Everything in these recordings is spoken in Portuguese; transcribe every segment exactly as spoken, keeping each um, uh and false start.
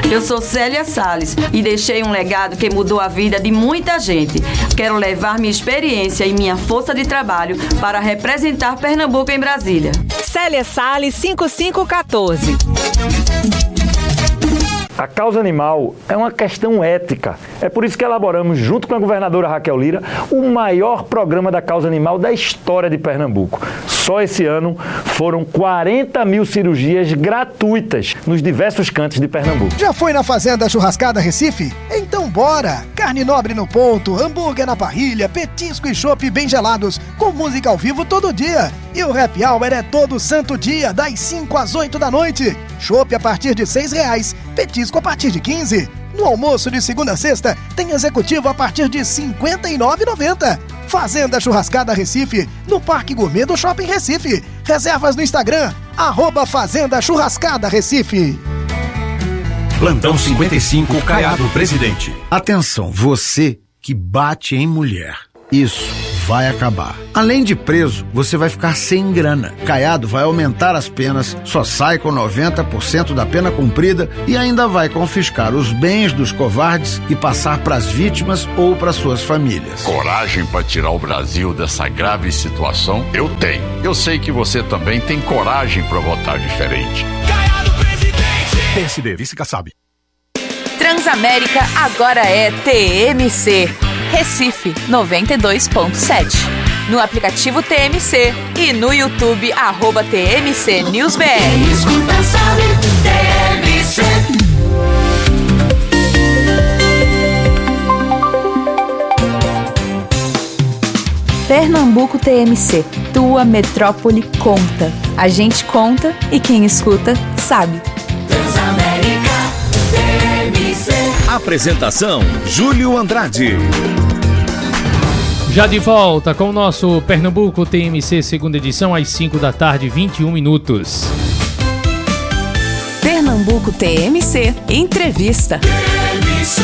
Eu sou Célia Salles e deixei um legado que mudou a vida de muita gente. Quero levar minha experiência e minha força de trabalho para representar Pernambuco em Brasília. Célia Salles, cinco cinco um quatro. A causa animal é uma questão ética. É por isso que elaboramos, junto com a governadora Raquel Lira, o maior programa da causa animal da história de Pernambuco. Só esse ano foram quarenta mil cirurgias gratuitas nos diversos cantos de Pernambuco. Já foi na Fazenda Churrascada Recife? Então bora! Carne nobre no ponto, hambúrguer na parrilha, petisco e chopp bem gelados, com música ao vivo todo dia. E o happy hour é todo santo dia, das cinco às oito da noite. Chopp a partir de seis reais, petisco a partir de quinze. No almoço de segunda a sexta, tem executivo a partir de cinquenta e nove reais e noventa centavos. Fazenda Churrascada Recife, no Parque Gourmet do Shopping Recife. Reservas no Instagram, arroba Fazenda Churrascada Recife. Plantão cinquenta e cinco, Caiado Presidente. Atenção, você que bate em mulher. Isso vai acabar. Além de preso, você vai ficar sem grana. Caiado vai aumentar as penas, só sai com noventa por cento da pena cumprida e ainda vai confiscar os bens dos covardes e passar para as vítimas ou para suas famílias. Coragem para tirar o Brasil dessa grave situação? Eu tenho. Eu sei que você também tem coragem para votar diferente. Caiado Presidente! P S D, Vice-Kassab. Transamérica agora é T M C. Recife noventa e dois ponto sete. No aplicativo T M C e no YouTube, arroba T M C News B R. Escuta, sabe, T M C. Pernambuco T M C, tua metrópole conta. A gente conta e quem escuta sabe. Transamérica T M C. Apresentação: Júlio Andrade. Já de volta com o nosso Pernambuco T M C, segunda edição, às cinco da tarde, vinte e um minutos. Pernambuco T M C, entrevista. T M C.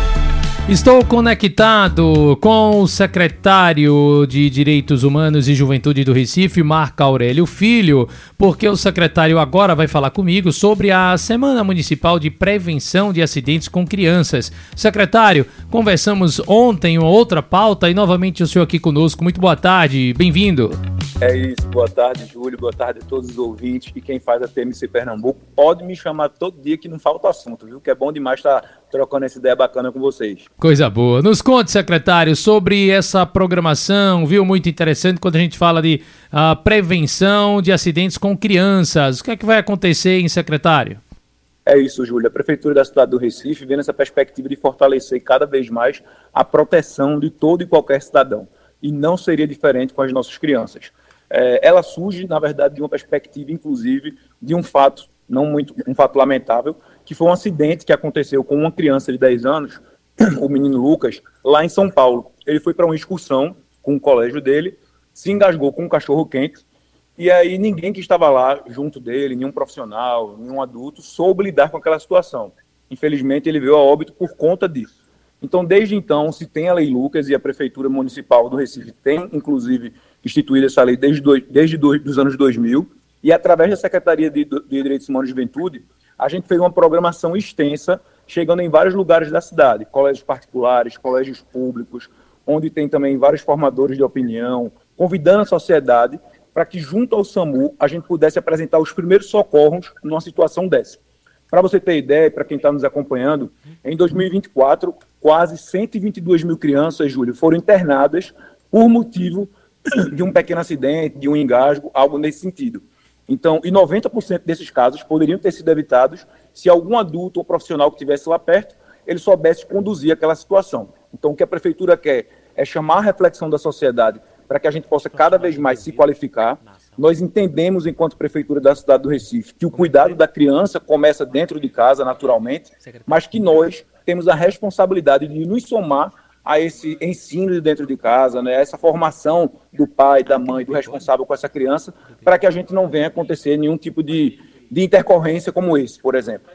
Estou conectado com o secretário de Direitos Humanos e Juventude do Recife, Marco Aurélio Filho, porque o secretário agora vai falar comigo sobre a Semana Municipal de Prevenção de Acidentes com Crianças. Secretário, conversamos ontem em outra pauta e novamente o senhor aqui conosco. Muito boa tarde, bem-vindo. É isso, boa tarde, Júlio, boa tarde a todos os ouvintes e quem faz a T M C Pernambuco. Pode me chamar todo dia que não falta assunto, viu? Que é bom demais estar trocando essa ideia bacana com vocês. Coisa boa. Nos conte, secretário, sobre essa programação, viu? Muito interessante quando a gente fala de uh, prevenção de acidentes com crianças. O que é que vai acontecer, hein, secretário? É isso, Júlio. A Prefeitura da cidade do Recife vem nessa perspectiva de fortalecer cada vez mais a proteção de todo e qualquer cidadão. E não seria diferente com as nossas crianças. É, ela surge, na verdade, de uma perspectiva, inclusive, de um fato, não muito, um fato lamentável, que foi um acidente que aconteceu com uma criança de dez anos, o menino Lucas, lá em São Paulo. Ele foi para uma excursão com o colégio dele, se engasgou com um cachorro quente, e aí ninguém que estava lá junto dele, nenhum profissional, nenhum adulto, soube lidar com aquela situação. Infelizmente, ele veio a óbito por conta disso. Então, desde então, se tem a Lei Lucas e a Prefeitura Municipal do Recife tem, inclusive, instituído essa lei desde, do, desde do, os anos dois mil, e através da Secretaria de, de Direitos Humanos e Juventude, a gente fez uma programação extensa, chegando em vários lugares da cidade, colégios particulares, colégios públicos, onde tem também vários formadores de opinião, convidando a sociedade para que, junto ao SAMU, a gente pudesse apresentar os primeiros socorros numa situação dessa. Para você ter ideia, para quem está nos acompanhando, em dois mil e vinte e quatro, quase cento e vinte e duas mil crianças, Júlio, foram internadas por motivo de um pequeno acidente, de um engasgo, algo nesse sentido. Então, e noventa por cento desses casos poderiam ter sido evitados se algum adulto ou profissional que estivesse lá perto, ele soubesse conduzir aquela situação. Então, o que a Prefeitura quer é chamar a reflexão da sociedade para que a gente possa cada vez mais se qualificar. Nós entendemos, enquanto Prefeitura da cidade do Recife, que o cuidado da criança começa dentro de casa, naturalmente, mas que nós temos a responsabilidade de nos somar a esse ensino de dentro de casa, né, essa formação do pai, da mãe, do responsável com essa criança, para que a gente não venha acontecer nenhum tipo de, de intercorrência como esse, por exemplo.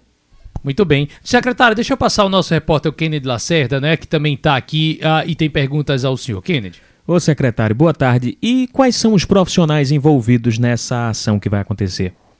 Muito bem. Secretário, deixa eu passar o nosso repórter, o Kennedy Lacerda, né, que também está aqui uh, e tem perguntas ao senhor. Kennedy. Ô secretário, boa tarde. E quais são os profissionais envolvidos nessa ação que vai acontecer?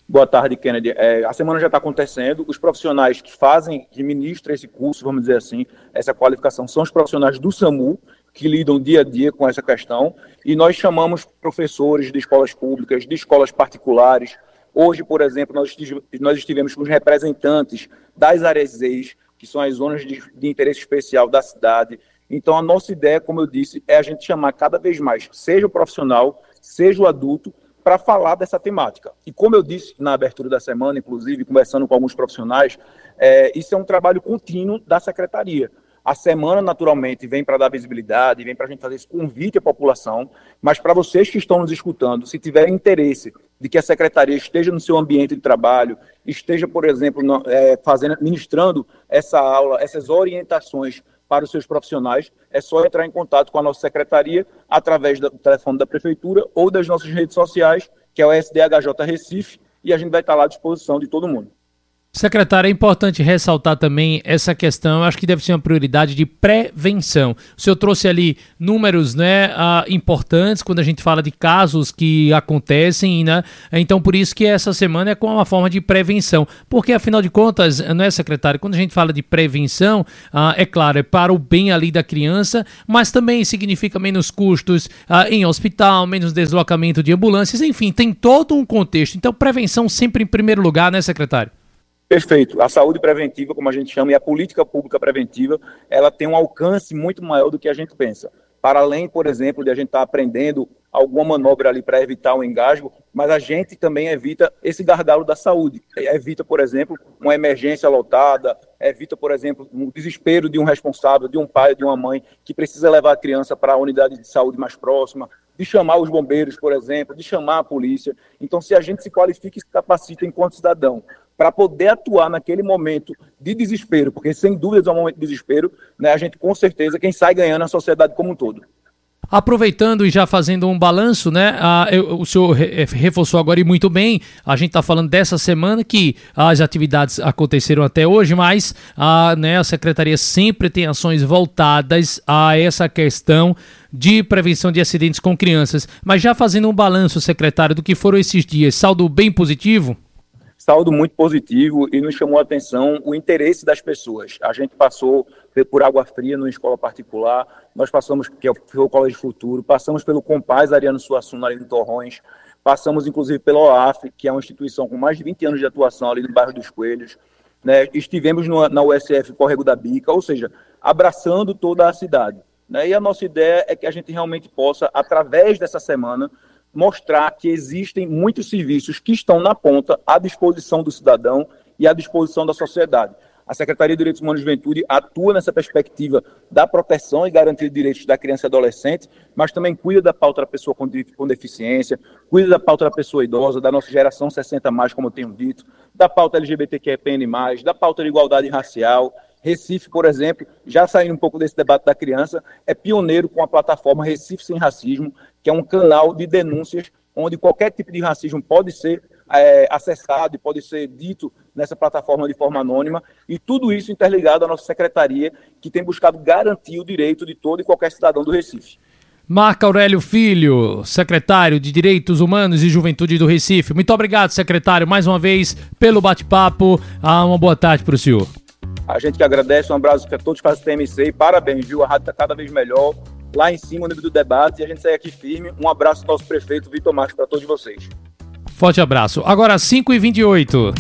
Boa tarde, Kennedy. É, a semana já está acontecendo. Os profissionais que fazem, que ministram esse curso, vamos dizer assim, essa qualificação, são os profissionais do SAMU, que lidam dia a dia com essa questão. E nós chamamos professores de escolas públicas, de escolas particulares. Hoje, por exemplo, nós estive, nós estivemos com os representantes das áreas E I S, que são as zonas de, de interesse especial da cidade. Então, a nossa ideia, como eu disse, é a gente chamar cada vez mais, seja o profissional, seja o adulto, para falar dessa temática. E como eu disse na abertura da semana, inclusive, conversando com alguns profissionais, é, isso é um trabalho contínuo da Secretaria. A semana, naturalmente, vem para dar visibilidade, vem para a gente fazer esse convite à população, mas para vocês que estão nos escutando, se tiverem interesse de que a Secretaria esteja no seu ambiente de trabalho, esteja, por exemplo, no, é, fazendo, ministrando essa aula, essas orientações para os seus profissionais, é só entrar em contato com a nossa secretaria através do telefone da Prefeitura ou das nossas redes sociais, que é o S D H J Recife, e a gente vai estar lá à disposição de todo mundo. Secretário, é importante ressaltar também essa questão, eu acho que deve ser uma prioridade de prevenção. O senhor trouxe ali números, né, uh, importantes quando a gente fala de casos que acontecem, né? Então, por isso que essa semana é com uma forma de prevenção. Porque, afinal de contas, não é, secretário, quando a gente fala de prevenção, uh, é claro, é para o bem ali da criança, mas também significa menos custos uh, em hospital, menos deslocamento de ambulâncias, enfim, tem todo um contexto. Então, prevenção sempre em primeiro lugar, né, secretário? Perfeito. A saúde preventiva, como a gente chama, e a política pública preventiva, ela tem um alcance muito maior do que a gente pensa. Para além, por exemplo, de a gente estar tá aprendendo alguma manobra ali para evitar o engasgo, mas a gente também evita esse gargalo da saúde. Evita, por exemplo, uma emergência lotada, evita, por exemplo, um desespero de um responsável, de um pai, de uma mãe, que precisa levar a criança para a unidade de saúde mais próxima, de chamar os bombeiros, por exemplo, de chamar a polícia. Então, se a gente se qualifica e se capacita enquanto cidadão para poder atuar naquele momento de desespero, porque sem dúvidas é um momento de desespero, né, a gente com certeza quem sai ganhando é a sociedade como um todo. Aproveitando e já fazendo um balanço, né? Ah, eu, o senhor re, reforçou agora e muito bem. A gente está falando dessa semana que as atividades aconteceram até hoje, mas ah, né, a Secretaria sempre tem ações voltadas a essa questão de prevenção de acidentes com crianças. Mas já fazendo um balanço, secretário, do que foram esses dias, saldo bem positivo? Saldo muito positivo e nos chamou a atenção o interesse das pessoas. A gente passou por Água Fria numa escola particular, nós passamos, que é o Colégio Futuro, passamos pelo Compaz Ariano Suassuna ali no Torrões, passamos inclusive pela O A F, que é uma instituição com mais de vinte anos de atuação ali no bairro dos Coelhos, né? Estivemos no, na U S F Córrego da Bica, ou seja, abraçando toda a cidade, né? E a nossa ideia é que a gente realmente possa, através dessa semana, mostrar que existem muitos serviços que estão na ponta à disposição do cidadão e à disposição da sociedade. A Secretaria de Direitos Humanos e Juventude atua nessa perspectiva da proteção e garantia de direitos da criança e adolescente, mas também cuida da pauta da pessoa com, com deficiência, cuida da pauta da pessoa idosa, da nossa geração sessenta mais, como eu tenho dito, da pauta L G B T Q I P N mais, da pauta de igualdade racial. Recife, por exemplo, já saindo um pouco desse debate da criança, é pioneiro com a plataforma Recife Sem Racismo, que é um canal de denúncias onde qualquer tipo de racismo pode ser é, acessado e pode ser dito nessa plataforma de forma anônima, e tudo isso interligado à nossa secretaria, que tem buscado garantir o direito de todo e qualquer cidadão do Recife. Marco Aurélio Filho, secretário de Direitos Humanos e Juventude do Recife. Muito obrigado, secretário, mais uma vez, pelo bate-papo. Ah, uma boa tarde para o senhor. A gente que agradece, um abraço para todos que fazem T M C e parabéns, viu? A rádio está cada vez melhor, lá em cima no nível do debate, e a gente segue aqui firme. Um abraço ao nosso prefeito, Vitor Marques, para todos vocês. Forte abraço. Agora cinco e vinte e oito.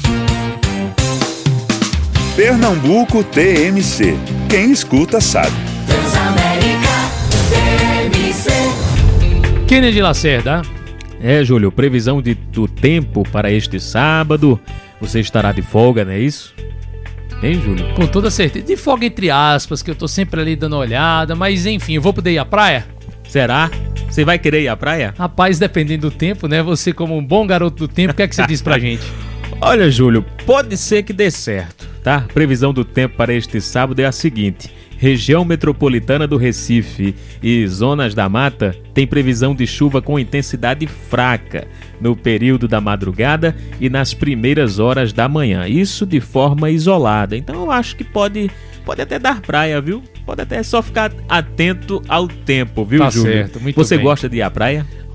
Pernambuco T M C. Quem escuta sabe. Transamérica T M C. Kennedy Lacerda. É, Júlio, previsão de, do tempo para este sábado. Você estará de folga, não é isso? Hein, Júlio? Com toda certeza. De folga entre aspas, que eu tô sempre ali dando uma olhada, mas enfim, eu vou poder ir à praia? Será? Você vai querer ir à praia? Rapaz, dependendo do tempo, né? Você como um bom garoto do tempo, o que é que você diz pra gente? Olha, Júlio, pode ser que dê certo, tá? Previsão do tempo para este sábado é a seguinte: região metropolitana do Recife e zonas da mata tem previsão de chuva com intensidade fraca no período da madrugada e nas primeiras horas da manhã, isso de forma isolada. Então eu acho que pode, pode até dar praia, viu? Pode até só ficar atento ao tempo, viu, tá Júlio? Certo, muito Você bem. Gosta de ir à praia?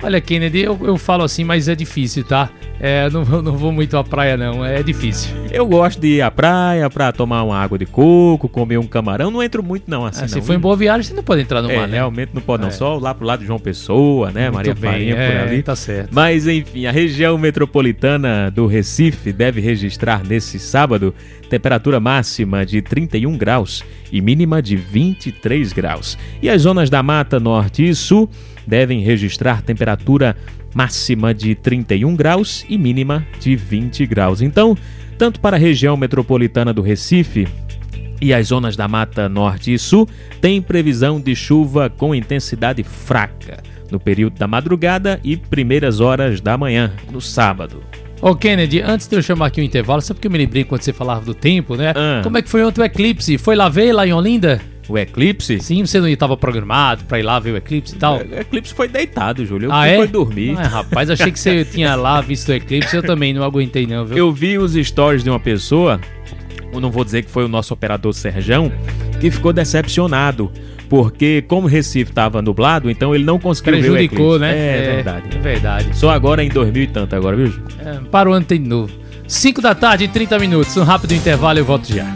Olha, Kennedy, eu, eu falo assim, mas é difícil, tá? É, não, não vou muito à praia, não. É difícil. Eu gosto de ir à praia pra tomar uma água de coco, comer um camarão. Não entro muito, não, assim, É, não. se for em Boa Viagem, você não pode entrar no É, mar, né? realmente não pode, não. É. Só lá pro lado de João Pessoa, né? Muito Maria bem, Farinha, é, por ali. tá certo. Mas, enfim, a região metropolitana do Recife deve registrar nesse sábado temperatura máxima de trinta e um graus e mínima de vinte e três graus. E as zonas da Mata Norte e Sul devem registrar temperatura máxima de trinta e um graus e mínima de vinte graus. Então, tanto para a região metropolitana do Recife e as zonas da Mata Norte e Sul, tem previsão de chuva com intensidade fraca no período da madrugada e primeiras horas da manhã, no sábado. Ô Kennedy, antes de eu chamar aqui o intervalo, sabe que eu me lembrei quando você falava do tempo, né? Ah. Como é que foi ontem o eclipse? Foi lá ver, lá em Olinda? O eclipse? Sim, você não estava programado pra ir lá ver o eclipse e tal? O eclipse foi deitado, Júlio. Eu Ah, fui é? foi dormir. Ah, rapaz, achei que você tinha lá visto o eclipse, eu também não aguentei não, viu? Eu vi os stories de uma pessoa, eu não vou dizer que foi o nosso operador Serjão, que ficou decepcionado, porque como Recife estava nublado, então ele não conseguiu ver o eclipse. Prejudicou, né? É, É, verdade. é verdade. Só agora em dois mil e tanto agora, viu? É, para o ano tem de novo. cinco da tarde, trinta minutos. Um rápido intervalo e eu volto já.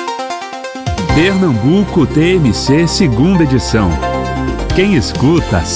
Pernambuco T M C, segunda edição. Quem escuta